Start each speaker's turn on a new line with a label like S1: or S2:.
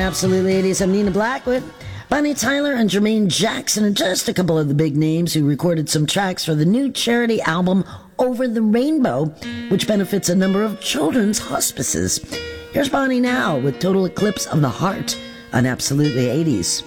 S1: Absolutely 80s. I'm Nina Blackwood. Bonnie Tyler and Jermaine Jackson are just a couple of the big names who recorded some tracks for the new charity album Over the Rainbow, which benefits a number of children's hospices. Here's Bonnie now with Total Eclipse of the Heart on Absolutely 80s.